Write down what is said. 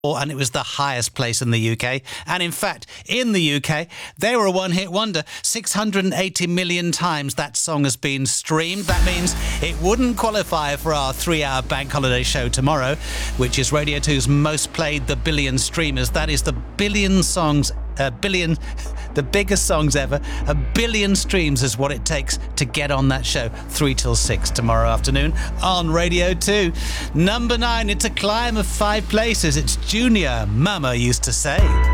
and it was the highest place in the UK. And in fact, in the UK, they were a one-hit wonder. 680 million times that song has been streamed. That means it wouldn't qualify for our 3-hour bank holiday show tomorrow, which is Radio 2's most played, the billion streamers. That is the billion songs, the biggest songs ever. 1 billion streams is what it takes to get on that show. 3 till 6 tomorrow afternoon on Radio 2. Number 9, it's a climb of 5 places. It's Junior, Mama Used to Say.